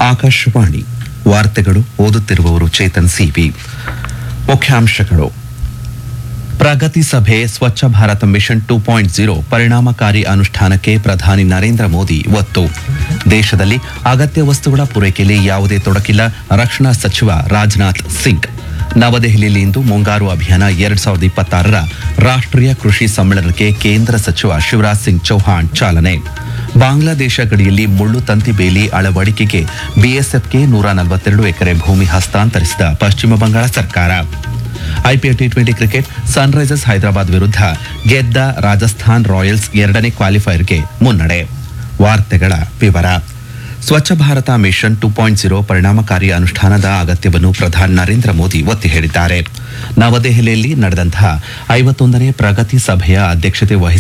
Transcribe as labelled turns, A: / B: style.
A: ಆಕಾಶವಾಣಿ ವಾರ್ತೆಗಳು ಓದುತ್ತಿರುವವರು ಚೇತನ್ ಸಿವಿ. ಮುಖ್ಯಾಂಶಗಳು: ಪ್ರಗತಿ ಸಭೆ ಸ್ವಚ್ಛ ಭಾರತ ಮಿಷನ್ 2.0 ಪರಿಣಾಮಕಾರಿ ಅನುಷ್ಠಾನಕ್ಕೆ ಪ್ರಧಾನಿ ನರೇಂದ್ರ ಮೋದಿ ಒತ್ತು. ದೇಶದಲ್ಲಿ ಅಗತ್ಯ ವಸ್ತುಗಳ ಪೂರೈಕೆಯಲ್ಲಿ ಯಾವುದೇ ತೊಡಕಿಲ್ಲ, ರಕ್ಷಣಾ ಸಚಿವ ರಾಜನಾಥ್ ಸಿಂಗ್. ನವದೆಹಲಿಯಲ್ಲಿ ಇಂದು ಮುಂಗಾರು ಅಭಿಯಾನ 2026ರ ರಾಷ್ಟ್ರೀಯ ಕೃಷಿ ಸಮ್ಮೇಳನಕ್ಕೆ ಕೇಂದ್ರ ಸಚಿವ ಶಿವರಾಜ್ ಸಿಂಗ್ ಚೌಹಾಣ್ ಚಾಲನೆ. ಬಾಂಗ್ಲಾದೇಶ ಗಡಿಯಲ್ಲಿ ಮುಳ್ಳು ತಂತಿ ಬೇಲಿ ಅಳವಡಿಕೆಗೆ ಬಿಎಸ್ಎಫ್ಗೆ 142 ಎಕರೆ ಭೂಮಿ ಹಸ್ತಾಂತರಿಸಿದ ಪಶ್ಚಿಮ ಬಂಗಾಳ ಸರ್ಕಾರ. IPL T20 cricket Sunrisers Hyderabad ವಿರುದ್ಧ ಗೆದ್ದ ರಾಜಸ್ಥಾನ್ ರಾಯಲ್ಸ್ 2ನೇ ಕ್ವಾಲಿಫೈಯರ್ಗೆ ಮುನ್ನಡೆ. ವಾರ್ತೆಗಳ ವಿವರ. ಸ್ವಚ್ಛ ಭಾರತ ಮಿಷನ್ 2.0 ಪರಿಣಾಮಕಾರಿ ಅನುಷ್ಠಾನದ ಅಗತ್ಯವನ್ನು ಪ್ರಧಾನಿ ನರೇಂದ್ರ ಮೋದಿ ಒತ್ತಿ ಹೇಳಿದ್ದಾರೆ. ನವದೆಹಲಿಯಲ್ಲಿ ನಡೆದಂತಹ 51ನೇ ಪ್ರಗತಿ ಸಭೆಯ ಅಧ್ಯಕ್ಷತೆ ವಹಿಸಿ